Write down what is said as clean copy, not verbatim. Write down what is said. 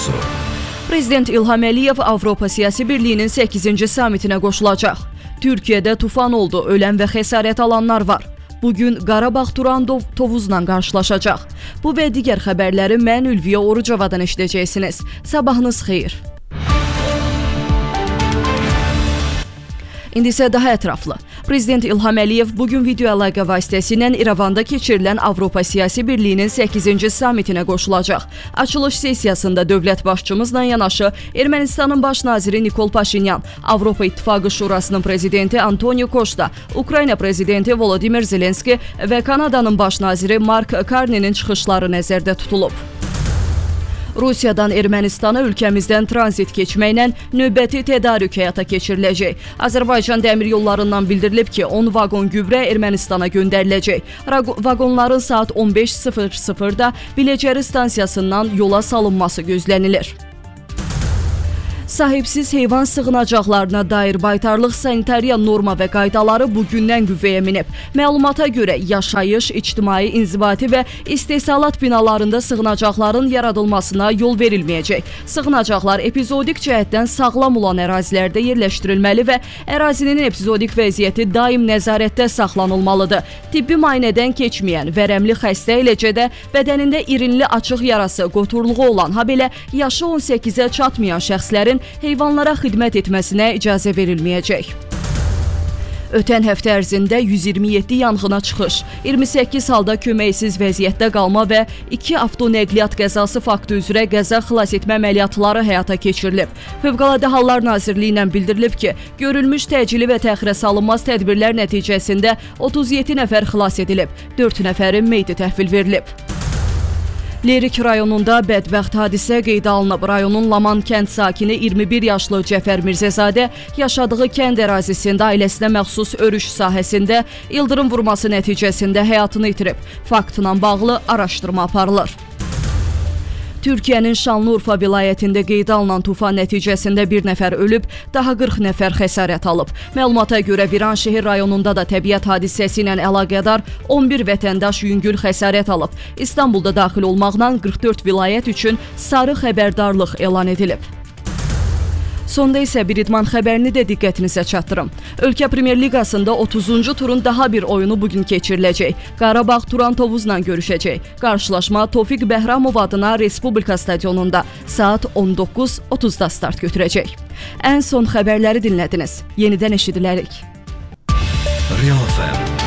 mövzusu. Prezident İlham Əliyev Avropa Siyasi Birliyinin 8-ci samitinə qoşulacaq. Türkiyədə tufan oldu, ölən və xəsarət alanlar var. Bugün Qarabağ Turan Tovuzla qarşılaşacaq. Bu və digər xəbərləri mən Ülviyə Orucovadan eşidəcəksiniz. Sabahınız xeyir. İndi isə daha ətraflı. Prezident İlham Əliyev bugün video əlaqə vasitəsilə İrəvanda keçirilən Avropa Siyasi Birliyinin 8-ci samitinə qoşulacaq. Açılış sessiyasında dövlət başçımızla yanaşı Ermənistanın baş naziri Nikol Paşinyan, Avropa İttifaqı Şurasının prezidenti Antonio Costa, Ukrayna prezidenti Volodymyr Zelenski və Kanadanın baş naziri Mark Carney'nin çıxışları nəzərdə tutulub. Rusiyadan Ermənistana ölkəmizdən tranzit keçməklə növbəti tədarük həyata keçiriləcək. Azərbaycan dəmir yollarından bildirilib ki, 10 vaqon gübrə Ermənistana göndəriləcək. Vaqonların saat 15:00-da Biləcəri stansiyasından yola salınması gözlənilir. Sahibsiz heyvan sığınacaqlarına dair baytarlıq sanitariya norma və qaydaları bugündən qüvvəyə minib. Məlumata görə yaşayış, ictimai, inzibati və istehsalat binalarında sığınacaqların yaradılmasına yol verilməyəcək. Sığınacaqlar epizodik cəhətdən sağlam olan ərazilərdə yerləşdirilməli və ərazinin epizodik vəziyyəti daim nəzarətdə saxlanılmalıdır. Tibbi müayinədən keçməyən, vərəmli xəstə, eləcə də bədənində irinli açıq yarası, qoturluğu olan, habelə yaşı 18-ə çatmayan şəxslərin heyvanlara xidmət etməsinə icazə verilməyəcək. Ötən həftə ərzində 127 yanğına çıxış, 28 halda köməksiz vəziyyətdə qalma və 2 avtonəqliyyat qəzası faktı üzrə qəza xilas etmə əməliyyatları həyata keçirilib. Fövqəladə Hallar Nazirliyindən bildirilib ki, görülmüş təcili və təxirə salınmaz tədbirlər nəticəsində 37 nəfər xilas edilib, 4 nəfərin meyiti təhvil verilib. Lerik rayonunda bədbəxt hadisə qeydə alınıb. Rayonun Laman kənd sakini 21 yaşlı Cəfər Mirzəzadə yaşadığı kənd ərazisində ailəsinə məxsus örüş sahəsində ildırım vurması nəticəsində həyatını itirib. Faktla bağlı araşdırma aparılır. Türkiyənin Şanlıurfa vilayətində qeydə alınan tufan nəticəsində bir nəfər ölüb, daha 40 nəfər xəsarət alıb. Məlumata görə Viranşehir rayonunda da təbiət hadisəsi ilə əlaqədar 11 vətəndaş yüngül xəsarət alıb. İstanbulda daxil olmaqla 44 vilayət üçün sarı xəbərdarlıq elan edilib. Sonda isə bir idman xəbərini də diqqətinizə çatdırım. Ölkə Premyer Liqasında 30-cu turun daha bir oyunu bugün keçiriləcək. Qarabağ Turan Tovuzla görüşəcək. Qarşılaşma Tofiq Bəhramov adına Respublika stadionunda saat 19:30-da start götürəcək. Ən son xəbərləri dinlədiniz. Yenidən eşidilərik. Real FM